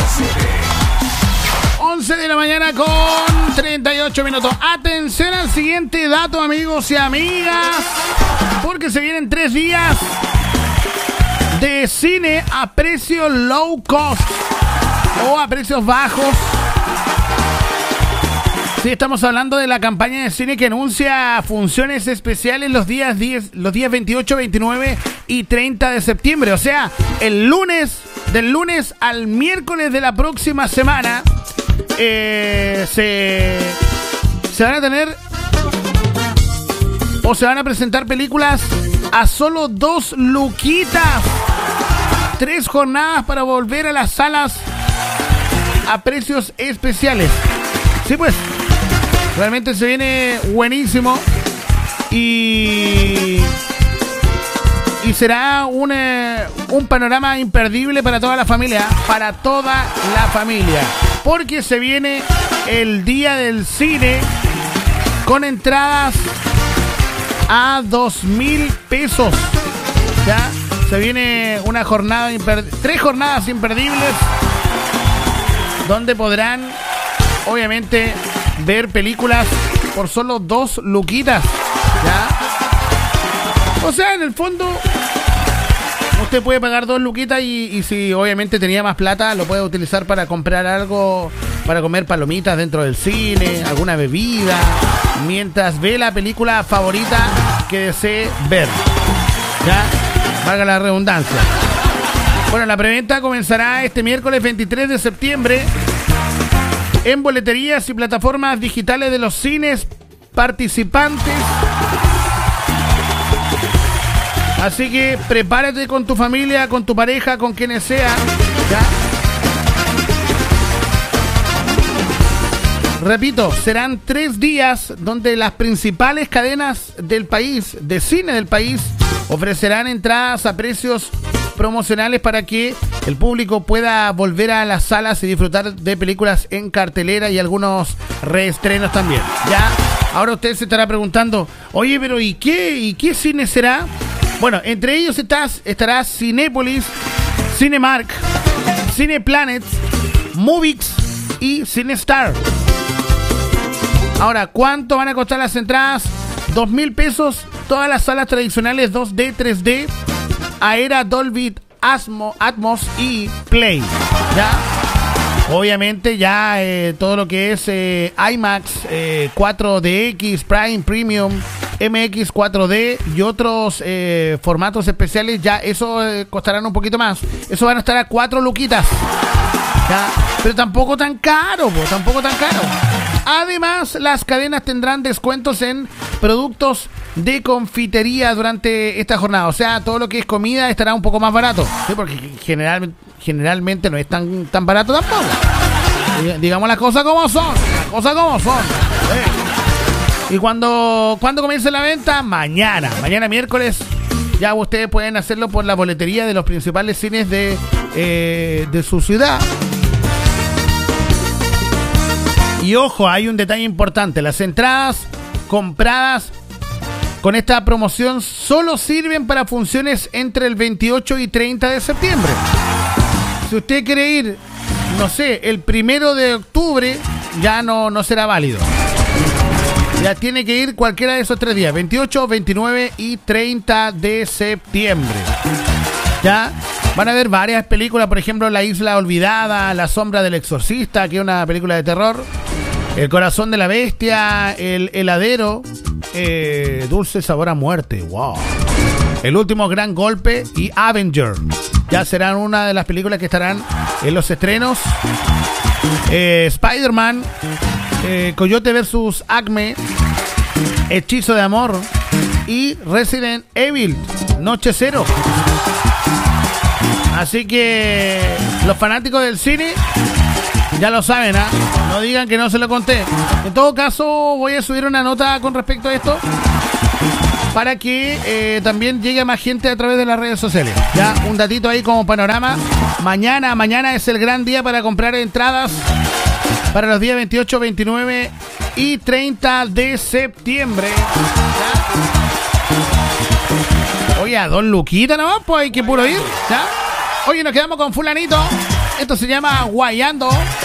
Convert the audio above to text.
11 de la mañana con 38 minutos. Atención al siguiente dato, amigos y amigas, porque se vienen 3 días de cine a precio low cost o a precios bajos. Sí, estamos hablando de la campaña de cine que anuncia funciones especiales los días 28, 29 y 30 de septiembre. O sea, del lunes al miércoles de la próxima semana se van a tener o se van a presentar películas a solo 2 luquitas. 3 jornadas para volver a las salas a precios especiales. Sí, pues, realmente se viene buenísimo y será un panorama imperdible para toda la familia, porque se viene el Día del Cine con entradas a 2,000 pesos. Ya se viene una jornada 3 jornadas imperdibles donde podrán obviamente ver películas por solo 2 luquitas. ¿Ya? O sea, en el fondo usted puede pagar 2 luquitas y si obviamente tenía más plata lo puede utilizar para comprar algo, para comer palomitas dentro del cine, alguna bebida, mientras ve la película favorita que desee ver. ¿Ya? Valga la redundancia. Bueno, la preventa comenzará este miércoles 23 de septiembre en boleterías y plataformas digitales de los cines participantes. Así que prepárate con tu familia, con tu pareja, con quienes sea. ¿Ya? Repito, serán 3 días donde las principales cadenas del país, de cine del país, ofrecerán entradas a precios promocionales para que el público pueda volver a las salas y disfrutar de películas en cartelera y algunos reestrenos también. Ya, ahora usted se estará preguntando, oye, pero ¿y qué cine será? Bueno, entre ellos estará Cinépolis, Cinemark, Cineplanet, Movix y Cinestar. Ahora, ¿cuánto van a costar las entradas? 2,000 pesos, todas las salas tradicionales 2D, 3D, Aera, Dolby Atmos y Play. ¿Ya? Obviamente ya todo lo que es IMAX, 4DX, Prime, Premium, MX 4D y otros formatos especiales, ya eso costarán un poquito más. Eso van a estar a 4 luquitas. ¿Ya? Pero tampoco tan caro, tampoco tan caro. Además, las cadenas tendrán descuentos en productos de confitería durante esta jornada. O sea, todo lo que es comida estará un poco más barato. ¿Sí? Porque generalmente no es tan barato tampoco. Digamos las cosas como son. ¿Sí? ¿Y cuándo comienza la venta? Mañana miércoles. Ya ustedes pueden hacerlo por la boletería de los principales cines de su ciudad. Y ojo, hay un detalle importante. Las entradas compradas con esta promoción solo sirven para funciones entre el 28 y 30 de septiembre. Si usted quiere ir, no sé, el 1 de octubre, ya no será válido. Ya tiene que ir cualquiera de esos 3 días, 28, 29 y 30 de septiembre. Ya van a ver varias películas, por ejemplo, La Isla Olvidada, La Sombra del Exorcista, que es una película de terror, El Corazón de la Bestia, El Heladero, Dulce Sabor a Muerte, wow, El Último Gran Golpe y Avenger. Ya serán una de las películas que estarán en los estrenos. Spider-Man, Coyote vs. Acme, Hechizo de Amor y Resident Evil, Noche Cero. Así que los fanáticos del cine ya lo saben, ¿ah? No digan que no se lo conté. En todo caso, voy a subir una nota con respecto a esto para que también llegue a más gente a través de las redes sociales. Ya, un datito ahí como panorama. Mañana es el gran día para comprar entradas para los días 28, 29 y 30 de septiembre. ¿Ya? Oye, a 2 luquitas nomás, pues hay que puro ir. ¿Ya? Oye, nos quedamos con fulanito. Esto se llama Guayando.